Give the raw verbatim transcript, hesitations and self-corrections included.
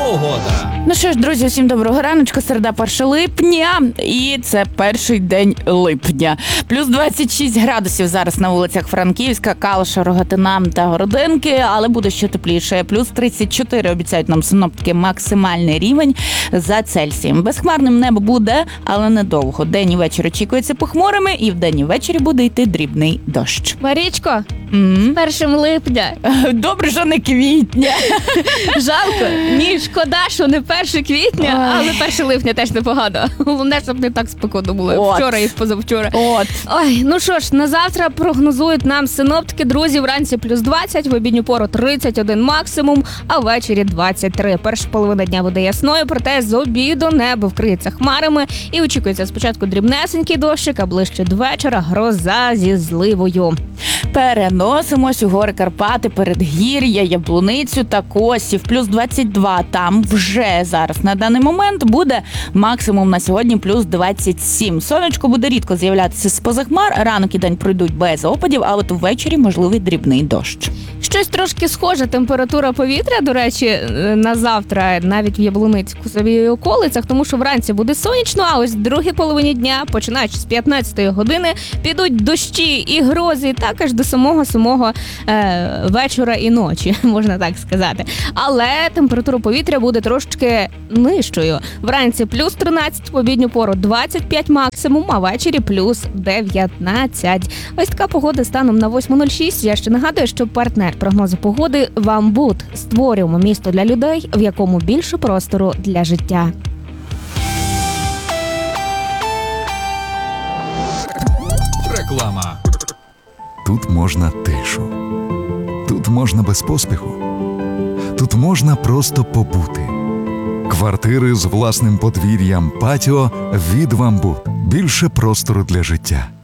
погода. Ну що ж, друзі, усім доброго раночку, середа першого липня, і це перший день липня. Плюс двадцять шість градусів зараз на вулицях Франківська, Калуша, Рогатина та Городенки, але буде ще тепліше. Плюс тридцять чотири обіцяють нам синоптики, максимальний рівень за Цельсієм. Безхмарним небо буде, але недовго. День і вечір очікується похмурими, і вдень і ввечері буде йти дрібний дощ. Марічко, М? першим липня. Добре, що не квітня. Жалко. Ні, шкода, що не перше квітня, Ой. але перше липня теж непогано. Головне, щоб не так спекотно було От. вчора і позавчора. От. Ой, ну що ж, на завтра прогнозують нам синоптики, друзі, вранці плюс двадцять, в обідню пору тридцять один максимум, а ввечері двадцять три. Перша половина дня буде ясною, проте з обіду небо вкриється хмарами і очікується спочатку дрібнесенький дощик, а ближче до вечора гроза зі зливою. Переносимось у гори Карпати, Передгір'я, Яблуницю та Косів. Плюс двадцять два. Там вже зараз на даний момент буде максимум на сьогодні плюс двадцять сім. Сонечко буде рідко з'являтися з-поза хмар. Ранок і день пройдуть без опадів, а от ввечері можливий дрібний дощ. Щось трошки схоже температура повітря, до речі, на завтра навіть в Яблуниці, Косові околицях, тому що вранці буде сонячно, а ось в другій половині дня, починаючи з п'ятнадцятої години, підуть дощі і грози, так аж до самого-самого е, вечора і ночі, можна так сказати. Але температура повітря буде трошки нижчою. Вранці плюс тринадцять, в обідню пору двадцять п'ять максимум, а ввечері плюс дев'ятнадцять. Ось така погода станом на восьма нуль шість. Я ще нагадую, що партнер прогнозу погоди «Вамбут». Створюємо місто для людей, в якому більше простору для життя. Реклама. Тут можна тишу. Тут можна без поспіху. Тут можна просто побути. Квартири з власним подвір'ям, патіо від «Вамбут». Більше простору для життя.